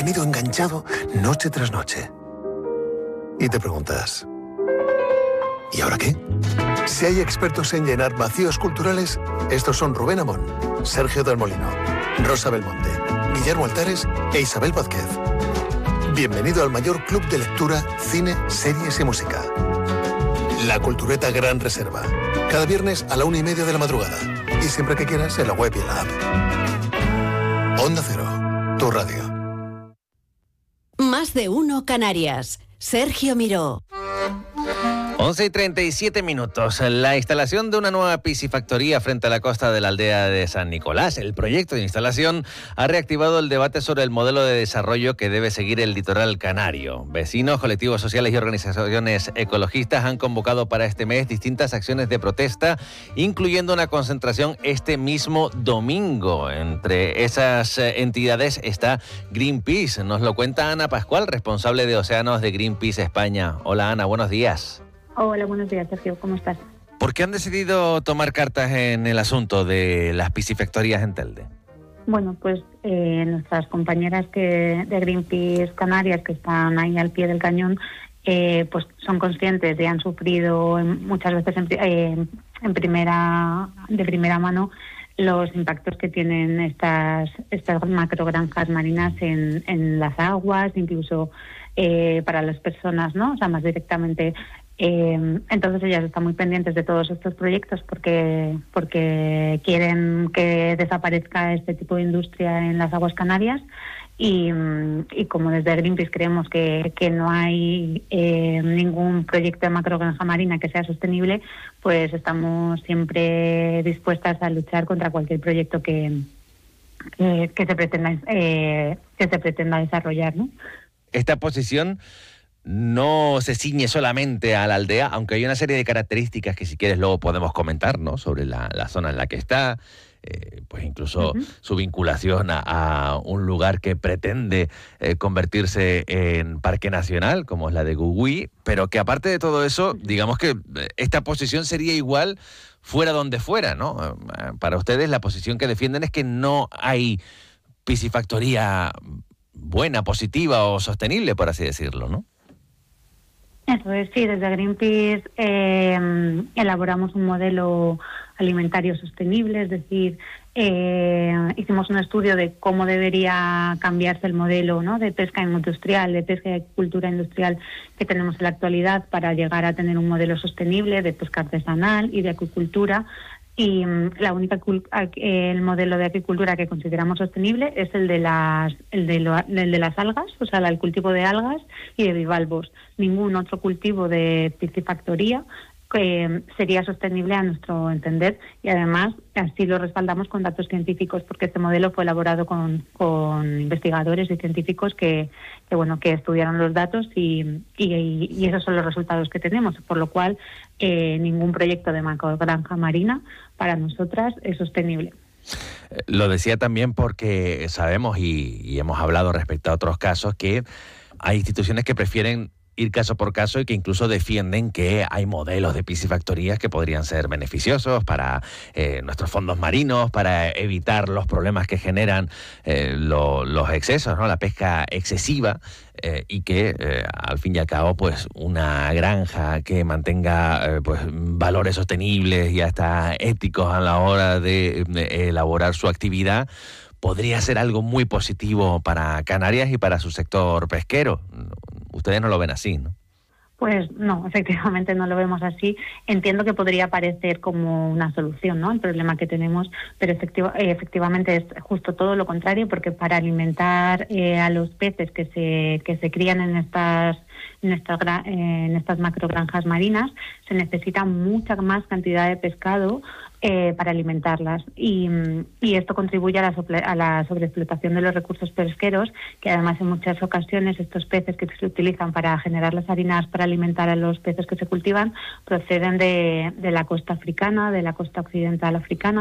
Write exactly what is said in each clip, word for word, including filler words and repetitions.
tenido enganchado noche tras noche. Y te preguntas, ¿y ahora qué? Si hay expertos en llenar vacíos culturales, estos son Rubén Amón, Sergio del Molino, Rosa Belmonte, Guillermo Altares e Isabel Vázquez. Bienvenido al mayor club de lectura, cine, series y música. La Cultureta Gran Reserva. Cada viernes a la una y media de la madrugada. Y siempre que quieras en la web y en la app. Onda Cero, tu radio. Más de uno Canarias. Sergio Miró. once y treinta y siete minutos. La instalación de una nueva piscifactoría frente a la costa de la aldea de San Nicolás. El proyecto de instalación ha reactivado el debate sobre el modelo de desarrollo que debe seguir el litoral canario. Vecinos, colectivos sociales y organizaciones ecologistas han convocado para este mes distintas acciones de protesta, incluyendo una concentración este mismo domingo. Entre esas entidades está Greenpeace. Nos lo cuenta Ana Pascual, responsable de Océanos de Greenpeace España. Hola Ana, buenos días. Hola, buenos días, Sergio. ¿Cómo estás? ¿Por qué han decidido tomar cartas en el asunto de las piscifactorías en Telde? Bueno, pues eh, nuestras compañeras que de Greenpeace Canarias, que están ahí al pie del cañón, eh, pues son conscientes y han sufrido en, muchas veces en, eh, en primera, de primera mano los impactos que tienen estas, estas macrogranjas marinas en, en las aguas, incluso eh, para las personas, ¿no? O sea, más directamente. Eh, entonces ellas están muy pendientes de todos estos proyectos porque porque quieren que desaparezca este tipo de industria en las aguas canarias y, y como desde Greenpeace creemos que, que no hay eh, ningún proyecto de macrogranja marina que sea sostenible, pues estamos siempre dispuestas a luchar contra cualquier proyecto que, que, que se pretenda eh, que se pretenda desarrollar, ¿no? Esta posición no se ciñe solamente a la aldea, aunque hay una serie de características que si quieres luego podemos comentar, ¿no? Sobre la, la zona en la que está, eh, pues incluso uh-huh. su vinculación a, a un lugar que pretende eh, convertirse en parque nacional, como es la de Gugui, pero que aparte de todo eso, digamos que esta posición sería igual fuera donde fuera, ¿no? Para ustedes la posición que defienden es que no hay piscifactoría buena, positiva o sostenible, por así decirlo, ¿no? Eso es, sí, desde Greenpeace eh, elaboramos un modelo alimentario sostenible, es decir, eh, hicimos un estudio de cómo debería cambiarse el modelo, ¿no?, de pesca industrial, de pesca y agricultura industrial que tenemos en la actualidad para llegar a tener un modelo sostenible de pesca artesanal y de acuicultura. Y la única el modelo de agricultura que consideramos sostenible es el de las el de, lo, el de las algas, o sea, el cultivo de algas y de bivalvos. Ningún otro cultivo de piscifactoría eh, sería sostenible a nuestro entender, y además así lo respaldamos con datos científicos, porque este modelo fue elaborado con, con investigadores y científicos que, que bueno que estudiaron los datos y, y, y esos son los resultados que tenemos, por lo cual eh, ningún proyecto de macrogranja marina para nosotras es sostenible. Lo decía también porque sabemos y, y hemos hablado respecto a otros casos que hay instituciones que prefieren ir caso por caso y que incluso defienden que hay modelos de piscifactorías que podrían ser beneficiosos para eh, nuestros fondos marinos, para evitar los problemas que generan eh, lo, los excesos, ¿no?, la pesca excesiva, eh, y que eh, al fin y al cabo pues una granja que mantenga eh, pues valores sostenibles y hasta éticos a la hora de, de elaborar su actividad podría ser algo muy positivo para Canarias y para su sector pesquero. Ustedes no lo ven así, ¿no? Pues no, efectivamente no lo vemos así. Entiendo que podría parecer como una solución, ¿no?, el problema que tenemos, pero efectiva, eh, efectivamente es justo todo lo contrario, porque para alimentar eh, a los peces que se que se crían en estas en estas eh, en estas macrogranjas marinas se necesita mucha más cantidad de pescado eh, para alimentarlas, y, y esto contribuye a la, sople, a la sobreexplotación de los recursos pesqueros, que además en muchas ocasiones estos peces que se utilizan para generar las harinas para alimentar a los peces que se cultivan proceden de, de la costa africana, de la costa occidental africana,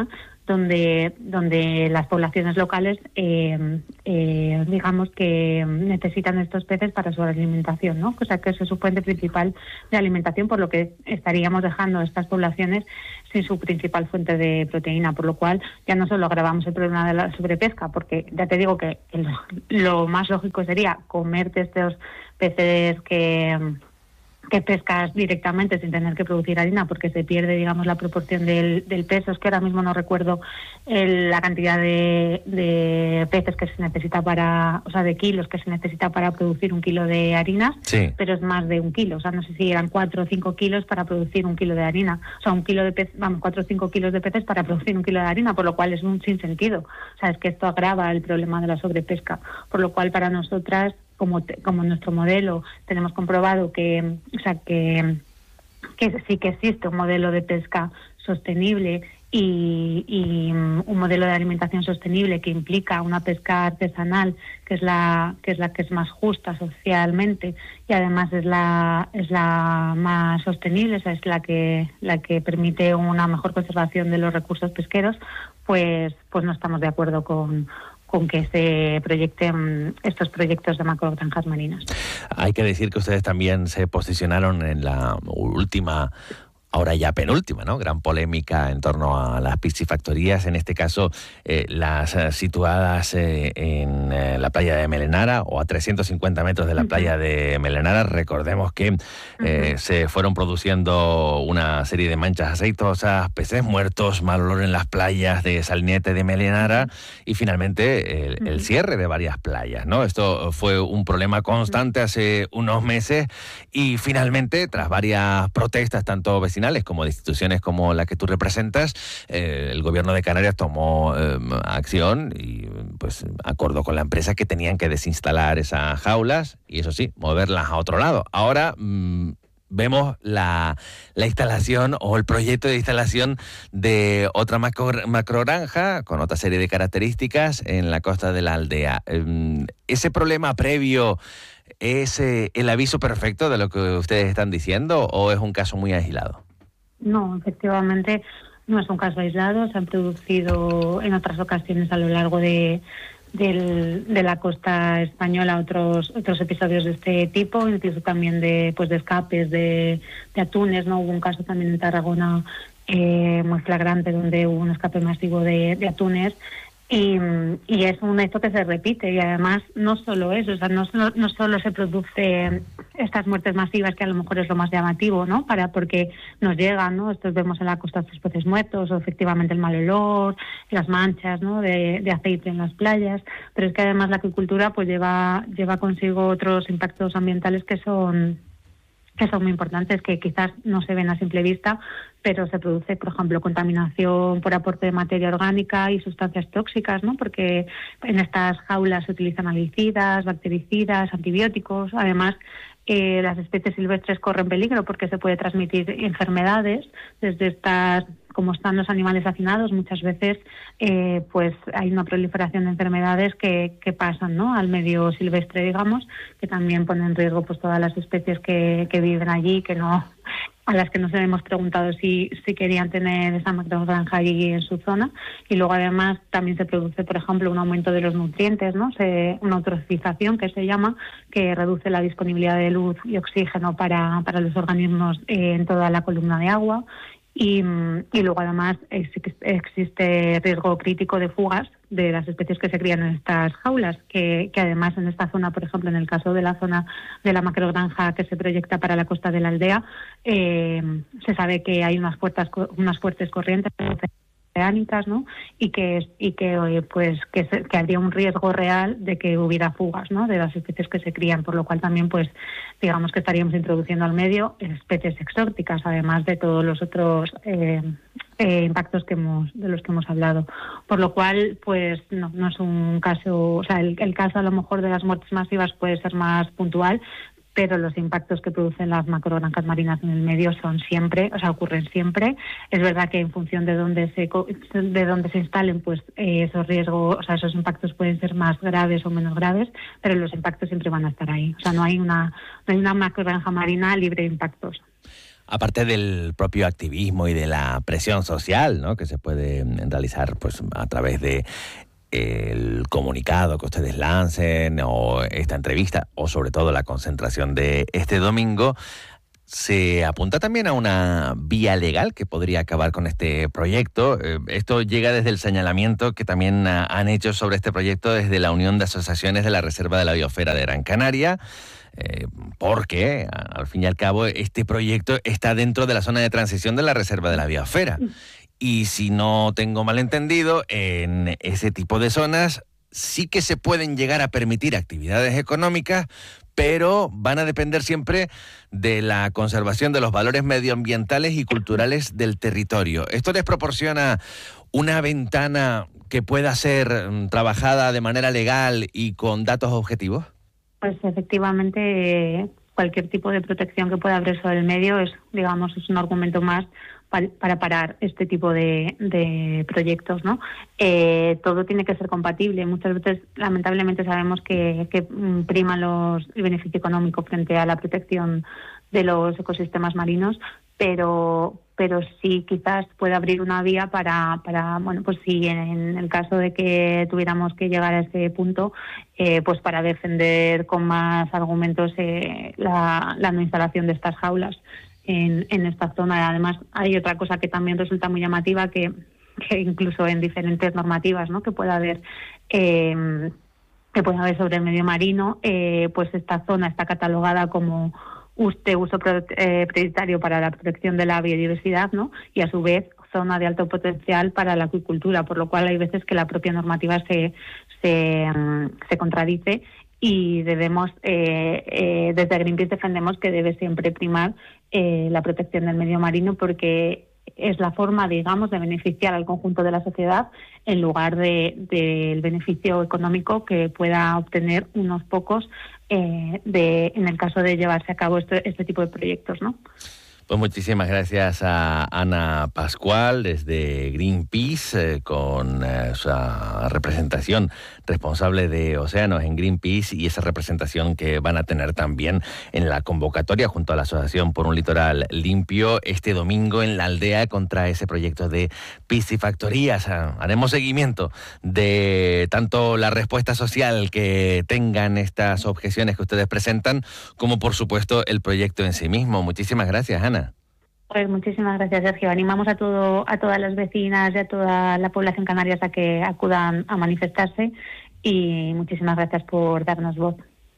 donde donde las poblaciones locales eh, eh, digamos que necesitan estos peces para su alimentación, ¿no? O sea que eso es su fuente principal de alimentación, por lo que estaríamos dejando a estas poblaciones sin su principal fuente de proteína, por lo cual ya no solo agravamos el problema de la sobrepesca, porque ya te digo que el, lo más lógico sería comerte estos peces que que pescas directamente sin tener que producir harina, porque se pierde, digamos, la proporción del, del peso. Es que ahora mismo no recuerdo el, la cantidad de, de peces que se necesita para, o sea, de kilos que se necesita para producir un kilo de harina, sí. pero es más de un kilo. O sea, no sé si eran cuatro o cinco kilos para producir un kilo de harina. O sea, un kilo de peces, vamos, cuatro o cinco kilos de peces para producir un kilo de harina, por lo cual es un sinsentido. O sea, es que esto agrava el problema de la sobrepesca. Por lo cual, para nosotras, como te, como nuestro modelo tenemos comprobado que, o sea, que, que sí que existe un modelo de pesca sostenible y, y un modelo de alimentación sostenible que implica una pesca artesanal, que es la que es la que es más justa socialmente y además es la es la más sostenible, o sea, es la que la que permite una mejor conservación de los recursos pesqueros, pues pues no estamos de acuerdo con con que se proyecten estos proyectos de macrogranjas marinas. Hay que decir que ustedes también se posicionaron en la última, ahora ya penúltima, ¿no?, gran polémica en torno a las piscifactorías, en este caso eh, las eh, situadas eh, en eh, la playa de Melenara o a trescientos cincuenta metros de la uh-huh. playa de Melenara. Recordemos que eh, uh-huh. se fueron produciendo una serie de manchas aceitosas, peces muertos, mal olor en las playas de Salinete de Melenara y finalmente el, uh-huh. el cierre de varias playas, ¿no? Esto fue un problema constante uh-huh. hace unos meses y finalmente, tras varias protestas, tanto vecinales como de instituciones como la que tú representas, eh, el gobierno de Canarias tomó eh, acción y pues acordó con la empresa que tenían que desinstalar esas jaulas y eso sí, moverlas a otro lado. Ahora mmm, vemos la, la instalación o el proyecto de instalación de otra macro, macrogranja con otra serie de características en la costa de la aldea. Eh, ese problema previo, ¿es eh, el aviso perfecto de lo que ustedes están diciendo o es un caso muy aislado? No, efectivamente no es un caso aislado. Se han producido en otras ocasiones a lo largo de, del, de la costa española otros otros episodios de este tipo, incluso también de pues de escapes de, de atunes, ¿no? Hubo un caso también en Tarragona eh, muy flagrante donde hubo un escape masivo de, de atunes. Y, y es un hecho que se repite y además no solo eso, o sea, no, no, no solo se produce estas muertes masivas, que a lo mejor es lo más llamativo, ¿no? Para porque nos llegan, ¿no? Estos vemos en la costa estos peces muertos o efectivamente el mal olor, las manchas, ¿no? de, de aceite en las playas, pero es que además la acuicultura pues lleva lleva consigo otros impactos ambientales que son que son muy importantes, que quizás no se ven a simple vista, pero se produce, por ejemplo, contaminación por aporte de materia orgánica y sustancias tóxicas, ¿no? Porque en estas jaulas se utilizan alicidas, bactericidas, antibióticos. Además, eh, las especies silvestres corren peligro porque se puede transmitir enfermedades desde estas, como están los animales hacinados, muchas veces eh, pues hay una proliferación de enfermedades que, que pasan, ¿no?, al medio silvestre, digamos, que también ponen en riesgo pues todas las especies que, que viven allí, que no a las que nos hemos preguntado si, si querían tener esa macrogranja allí en su zona. Y luego además también se produce, por ejemplo, un aumento de los nutrientes, ¿no? Se, una eutrofización que se llama, que reduce la disponibilidad de luz y oxígeno para, para los organismos eh, en toda la columna de agua. Y, y luego además existe riesgo crítico de fugas de las especies que se crían en estas jaulas, que, que además en esta zona, por ejemplo, en el caso de la zona de la macrogranja que se proyecta para la costa de la aldea, eh, se sabe que hay unas fuertes, unas fuertes corrientes oceánicas, ¿no? Y que y que eh, pues que, se, que habría un riesgo real de que hubiera fugas, ¿no?, de las especies que se crían, por lo cual también pues digamos que estaríamos introduciendo al medio especies exóticas, además de todos los otros eh, eh, impactos que hemos de los que hemos hablado, por lo cual pues no no es un caso, o sea, el, el caso a lo mejor de las muertes masivas puede ser más puntual, pero los impactos que producen las macrogranjas marinas en el medio son siempre, o sea, ocurren siempre. Es verdad que en función de dónde se de dónde se instalen, pues eh, esos riesgos, o sea, esos impactos pueden ser más graves o menos graves, pero los impactos siempre van a estar ahí. O sea, no hay una no hay una macrogranja marina libre de impactos. Aparte del propio activismo y de la presión social, ¿no?, que se puede realizar pues a través de el comunicado que ustedes lancen o esta entrevista o sobre todo la concentración de este domingo, se apunta también a una vía legal que podría acabar con este proyecto. Eh, esto llega desde el señalamiento que también ha, han hecho sobre este proyecto desde la Unión de Asociaciones de la Reserva de la Biosfera de Gran Canaria, eh, porque al fin y al cabo este proyecto está dentro de la zona de transición de la Reserva de la Biosfera. Y si no tengo malentendido, en ese tipo de zonas sí que se pueden llegar a permitir actividades económicas, pero van a depender siempre de la conservación de los valores medioambientales y culturales del territorio. ¿Esto les proporciona una ventana que pueda ser mm, trabajada de manera legal y con datos objetivos? Pues efectivamente, cualquier tipo de protección que pueda haber sobre el medio es, digamos, es un argumento más para parar este tipo de, de proyectos, ¿no? Eh, todo tiene que ser compatible. Muchas veces, lamentablemente, sabemos que, que prima los, el beneficio económico frente a la protección de los ecosistemas marinos, pero pero sí quizás puede abrir una vía para, para bueno, pues si en el caso de que tuviéramos que llegar a ese punto, eh, pues para defender con más argumentos eh, la, la no instalación de estas jaulas en, en esta zona. Además, hay otra cosa que también resulta muy llamativa, que, que incluso en diferentes normativas, ¿no?, que pueda haber eh, que pueda haber sobre el medio marino, eh, pues esta zona está catalogada como de uso prioritario para la protección de la biodiversidad, ¿no?, y a su vez zona de alto potencial para la acuicultura, por lo cual hay veces que la propia normativa se se, se contradice y debemos, eh, eh, desde Greenpeace defendemos que debe siempre primar eh, la protección del medio marino, porque es la forma, digamos, de beneficiar al conjunto de la sociedad en lugar de del beneficio económico que pueda obtener unos pocos eh, de en el caso de llevarse a cabo este, este tipo de proyectos, ¿no? Pues muchísimas gracias a Ana Pascual desde Greenpeace, eh, con eh, su representación responsable de océanos en Greenpeace y esa representación que van a tener también en la convocatoria junto a la Asociación por un Litoral Limpio este domingo en la aldea contra ese proyecto de piscifactorías. Haremos seguimiento de tanto la respuesta social que tengan estas objeciones que ustedes presentan, como por supuesto el proyecto en sí mismo. Muchísimas gracias, Ana. Pues muchísimas gracias, Sergio. Animamos a todo a todas las vecinas y a toda la población canaria a que acudan a manifestarse, y muchísimas gracias por darnos voz.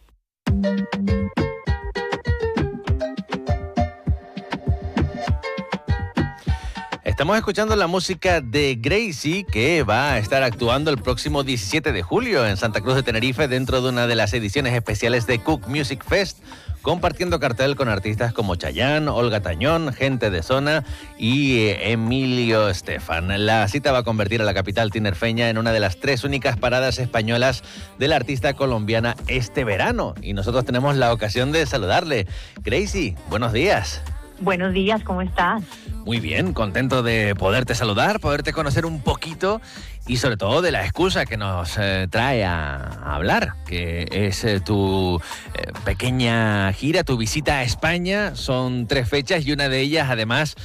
Estamos escuchando la música de Gracie, que va a estar actuando el próximo diecisiete de julio en Santa Cruz de Tenerife dentro de una de las ediciones especiales de Cook Music Fest, compartiendo cartel con artistas como Chayanne, Olga Tañón, Gente de Zona y Emilio Estefan. La cita va a convertir a la capital tinerfeña en una de las tres únicas paradas españolas de la artista colombiana este verano, y nosotros tenemos la ocasión de saludarle. Gracie, buenos días. Buenos días, ¿cómo estás? Muy bien, contento de poderte saludar, poderte conocer un poquito y sobre todo de la excusa que nos eh, trae a, a hablar, que es eh, tu eh, pequeña gira, tu visita a España. Son tres fechas y una de ellas además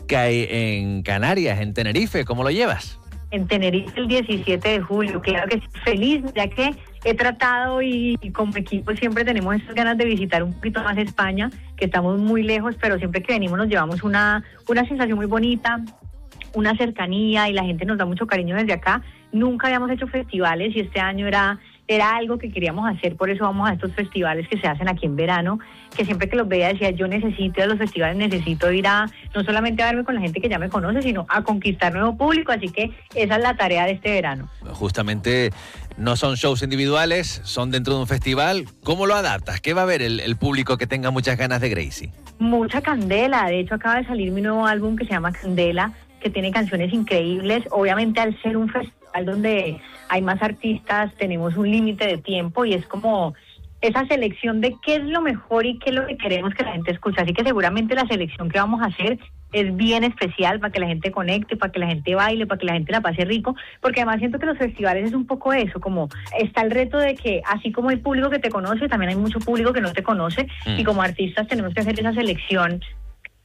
cae en Canarias, en Tenerife. ¿Cómo lo llevas? En Tenerife el diecisiete de julio, claro que sí, feliz, ya que he tratado y, y como equipo siempre tenemos esas ganas de visitar un poquito más España, que estamos muy lejos, pero siempre que venimos nos llevamos una, una sensación muy bonita, una cercanía, y la gente nos da mucho cariño desde acá. Nunca habíamos hecho festivales y este año era, era algo que queríamos hacer, por eso vamos a estos festivales que se hacen aquí en verano, que siempre que los veía decía, yo necesito ir a los festivales, necesito ir a, no solamente a verme con la gente que ya me conoce, sino a conquistar nuevo público, así que esa es la tarea de este verano. Justamente no son shows individuales, son dentro de un festival. ¿Cómo lo adaptas? ¿Qué va a ver el, el público que tenga muchas ganas de Gracie? Mucha candela, de hecho acaba de salir mi nuevo álbum que se llama Candela, que tiene canciones increíbles. Obviamente al ser un festival donde hay más artistas tenemos un límite de tiempo y es como esa selección de qué es lo mejor y qué es lo que queremos que la gente escuche, así que seguramente la selección que vamos a hacer es bien especial para que la gente conecte, para que la gente baile, para que la gente la pase rico, porque además siento que los festivales es un poco eso, como está el reto de que así como hay público que te conoce, también hay mucho público que no te conoce, mm. y como artistas tenemos que hacer esa selección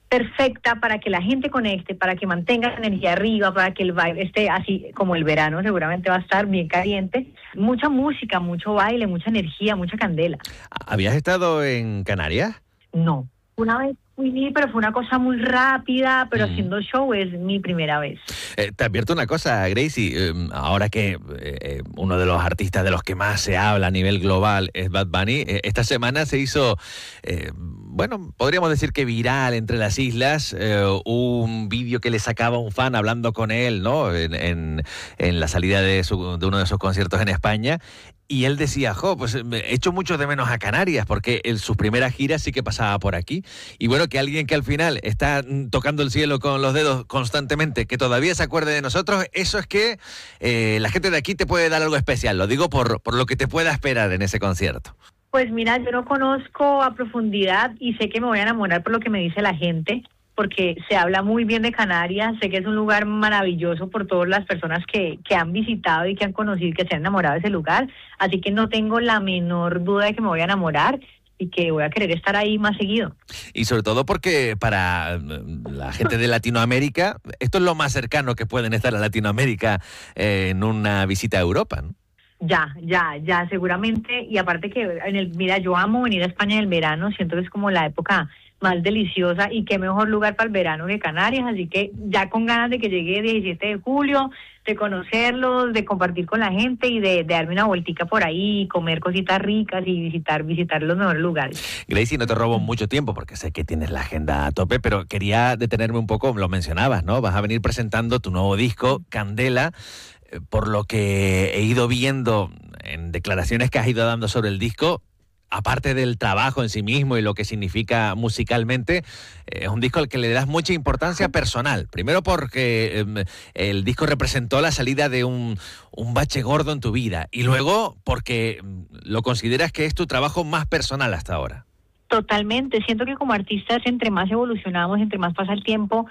perfecta para que la gente conecte, para que mantenga la energía arriba, para que el baile esté así como el verano, seguramente va a estar bien caliente. Mucha música, mucho baile, mucha energía, mucha candela. ¿Habías estado en Canarias? No. Una vez fui, pero fue una cosa muy rápida, pero Mm. haciendo show es mi primera vez. Eh, te advierto una cosa, Gracie, eh, ahora que eh, uno de los artistas de los que más se habla a nivel global es Bad Bunny, eh, esta semana se hizo, eh, bueno, podríamos decir que viral entre las islas, eh, un vídeo que le sacaba un fan hablando con él, ¿no? En, en, en la salida de, su, de uno de sus conciertos en España. Y él decía, jo, pues he hecho mucho de menos a Canarias, porque en sus primeras giras sí que pasaba por aquí. Y bueno, que alguien que al final está tocando el cielo con los dedos constantemente, que todavía se acuerde de nosotros, eso es que eh, la gente de aquí te puede dar algo especial. Lo digo por, por lo que te pueda esperar en ese concierto. Pues mira, yo no conozco a profundidad y sé que me voy a enamorar por lo que me dice la gente, porque se habla muy bien de Canarias, sé que es un lugar maravilloso por todas las personas que, que han visitado y que han conocido y que se han enamorado de ese lugar, así que no tengo la menor duda de que me voy a enamorar y que voy a querer estar ahí más seguido. Y sobre todo porque para la gente de Latinoamérica, esto es lo más cercano que pueden estar a Latinoamérica eh, en una visita a Europa, ¿no? Ya, ya, ya, seguramente, y aparte que, en el, mira, yo amo venir a España en el verano, siento que es como la época más deliciosa y qué mejor lugar para el verano que Canarias, así que ya con ganas de que llegue el diecisiete de julio, de conocerlos, de compartir con la gente y de, de darme una vueltica por ahí, comer cositas ricas y visitar visitar los mejores lugares. Gracie, no te robo mucho tiempo porque sé que tienes la agenda a tope, pero quería detenerme un poco, lo mencionabas, ¿no? Vas a venir presentando tu nuevo disco, Candela. Por lo que he ido viendo en declaraciones que has ido dando sobre el disco, aparte del trabajo en sí mismo y lo que significa musicalmente, es un disco al que le das mucha importancia personal. Primero porque eh, el disco representó la salida de un, un bache gordo en tu vida, y luego porque lo consideras que es tu trabajo más personal hasta ahora. Totalmente, siento que como artistas, entre más evolucionamos, entre más pasa el tiempo,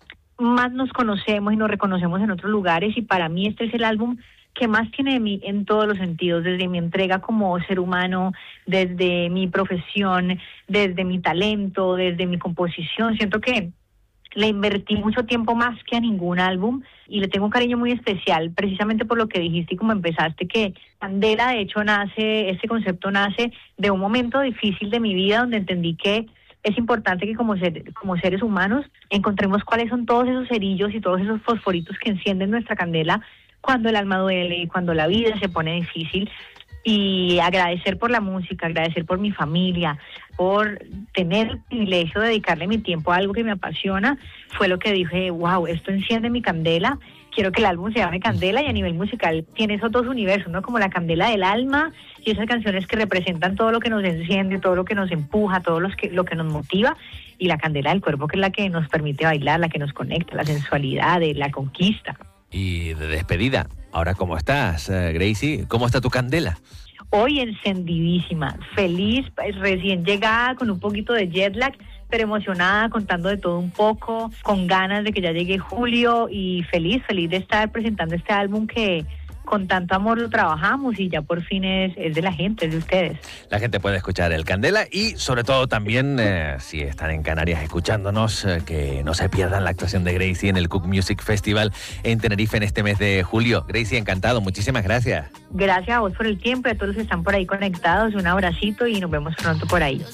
más nos conocemos y nos reconocemos en otros lugares, y para mí este es el álbum que más tiene de mí en todos los sentidos, desde mi entrega como ser humano, desde mi profesión, desde mi talento, desde mi composición. Siento que le invertí mucho tiempo más que a ningún álbum y le tengo un cariño muy especial, precisamente por lo que dijiste y como empezaste, que Candela de hecho nace, este concepto nace de un momento difícil de mi vida donde entendí que es importante que como, ser, como seres humanos encontremos cuáles son todos esos cerillos y todos esos fosforitos que encienden nuestra candela cuando el alma duele y cuando la vida se pone difícil. Y agradecer por la música, agradecer por mi familia, por tener el privilegio de dedicarle mi tiempo a algo que me apasiona, fue lo que dije, wow, esto enciende mi candela, quiero que el álbum se llame Candela, y a nivel musical tiene esos dos universos, ¿no? Como la candela del alma y esas canciones que representan todo lo que nos enciende, todo lo que nos empuja, todo lo que, lo que nos motiva, y la candela del cuerpo, que es la que nos permite bailar, la que nos conecta, la sensualidad, la conquista. Y de despedida, ahora ¿cómo estás, uh, Gracie? ¿Cómo está tu candela? Hoy encendidísima, feliz, recién llegada, con un poquito de jet lag, pero emocionada, contando de todo un poco, con ganas de que ya llegue julio, y feliz, feliz de estar presentando este álbum que con tanto amor lo trabajamos y ya por fin es, es de la gente, es de ustedes. La gente puede escuchar el Candela y sobre todo también, eh, si están en Canarias escuchándonos, eh, que no se pierdan la actuación de Gracie en el Cook Music Festival en Tenerife en este mes de julio. Gracie, encantado, muchísimas gracias. Gracias a vos por el tiempo y a todos los que están por ahí conectados, un abracito y nos vemos pronto por ahí.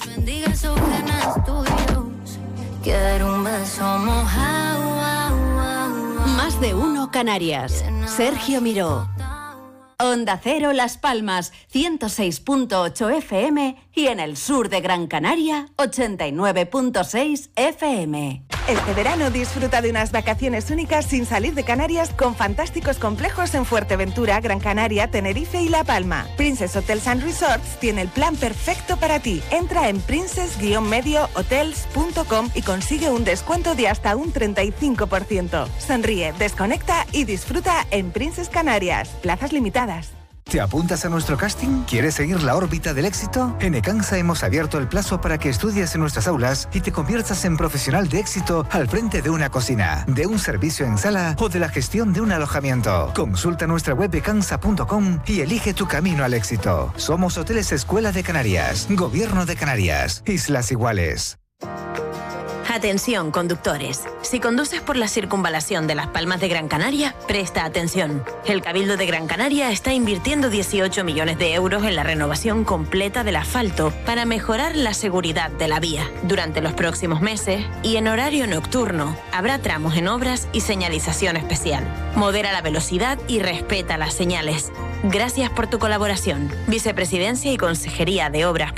Más de uno Canarias. Sergio Miró. Onda Cero Las Palmas, ciento seis punto ocho F M, y en el sur de Gran Canaria, ochenta y nueve punto seis F M. Este verano disfruta de unas vacaciones únicas sin salir de Canarias con fantásticos complejos en Fuerteventura, Gran Canaria, Tenerife y La Palma. Princess Hotels and Resorts tiene el plan perfecto para ti. Entra en princess guion medio hotels punto com y consigue un descuento de hasta un treinta y cinco por ciento. Sonríe, desconecta y disfruta en Princess Canarias. Plazas limitadas. ¿Te apuntas a nuestro casting? ¿Quieres seguir la órbita del éxito? En Ecansa hemos abierto el plazo para que estudies en nuestras aulas y te conviertas en profesional de éxito al frente de una cocina, de un servicio en sala o de la gestión de un alojamiento. Consulta nuestra web ecansa punto com y elige tu camino al éxito. Somos Hoteles Escuela de Canarias, Gobierno de Canarias, Islas Iguales. Atención, conductores. Si conduces por la circunvalación de Las Palmas de Gran Canaria, presta atención. El Cabildo de Gran Canaria está invirtiendo dieciocho millones de euros en la renovación completa del asfalto para mejorar la seguridad de la vía. Durante los próximos meses y en horario nocturno, habrá tramos en obras y señalización especial. Modera la velocidad y respeta las señales. Gracias por tu colaboración. Vicepresidencia y Consejería de Obras